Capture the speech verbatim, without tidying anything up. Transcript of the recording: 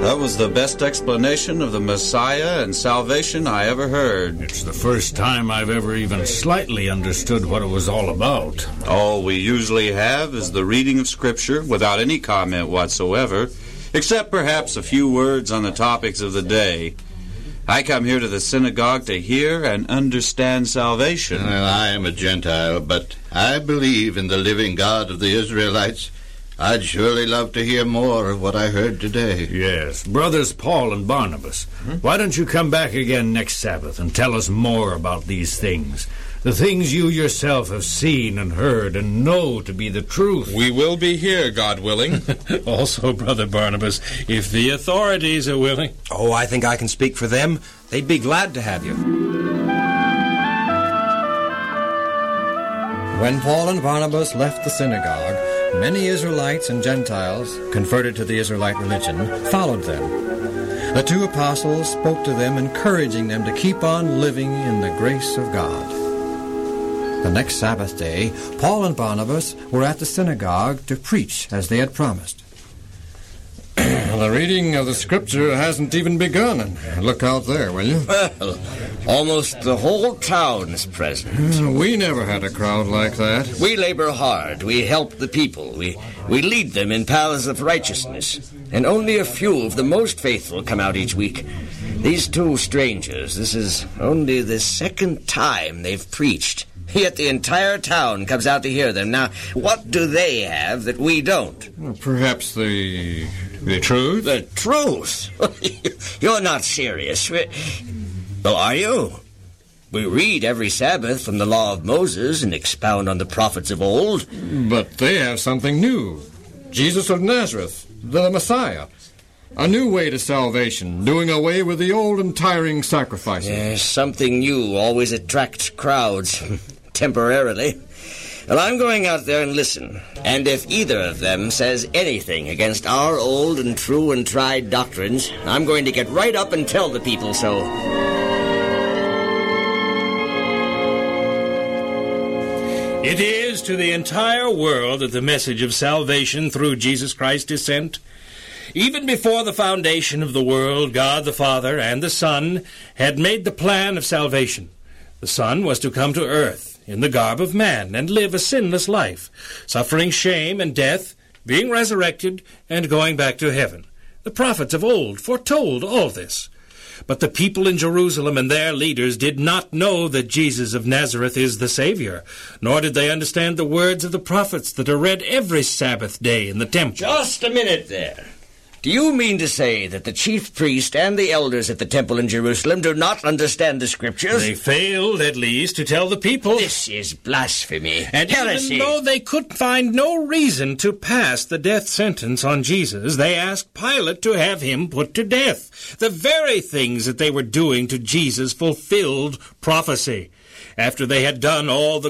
That was the best explanation of the Messiah and salvation I ever heard. It's the first time I've ever even slightly understood what it was all about. All we usually have is the reading of Scripture without any comment whatsoever, except perhaps a few words on the topics of the day. I come here to the synagogue to hear and understand salvation. Well, I am a Gentile, but I believe in the living God of the Israelites. I'd surely love to hear more of what I heard today. Yes, brothers Paul and Barnabas, hmm? Why don't you come back again next Sabbath and tell us more about these things? The things you yourself have seen and heard and know to be the truth. We will be here, God willing. Also, Brother Barnabas, if the authorities are willing. Oh, I think I can speak for them. They'd be glad to have you. When Paul and Barnabas left the synagogue, many Israelites and Gentiles, converted to the Israelite religion, followed them. The two apostles spoke to them, encouraging them to keep on living in the grace of God. The next Sabbath day, Paul and Barnabas were at the synagogue to preach as they had promised. The reading of the Scripture hasn't even begun. Look out there, will you? Well, almost the whole town is present. We never had a crowd like that. We labor hard. We help the people. We, we lead them in paths of righteousness. And only a few of the most faithful come out each week. These two strangers, this is only the second time they've preached. Yet the entire town comes out to hear them. Now, what do they have that we don't? Well, perhaps the... the truth? The truth? You're not serious. Well, are you? We read every Sabbath from the law of Moses and expound on the prophets of old. But they have something new. Jesus of Nazareth, the Messiah. A new way to salvation, doing away with the old and tiring sacrifices. Yes, something new always attracts crowds. Temporarily. Well, I'm going out there and listen. And if either of them says anything against our old and true and tried doctrines, I'm going to get right up and tell the people so. It is to the entire world that the message of salvation through Jesus Christ is sent. Even before the foundation of the world, God the Father and the Son had made the plan of salvation. The Son was to come to earth in the garb of man and live a sinless life, suffering shame and death, being resurrected, and going back to heaven. The prophets of old foretold all this. But the people in Jerusalem and their leaders did not know that Jesus of Nazareth is the Savior, nor did they understand the words of the prophets that are read every Sabbath day in the temple. Just a minute there. Do you mean to say that the chief priest and the elders at the temple in Jerusalem do not understand the Scriptures? They failed, at least, to tell the people. This is blasphemy. And heresy. Even though they could find no reason to pass the death sentence on Jesus, they asked Pilate to have him put to death. The very things that they were doing to Jesus fulfilled prophecy. After they had done all the